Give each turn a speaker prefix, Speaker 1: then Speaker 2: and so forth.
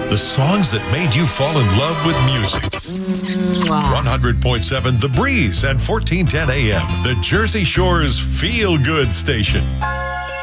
Speaker 1: The songs that made you fall in love with music. 100.7 The Breeze at 1410 AM, the Jersey Shore's feel-good station.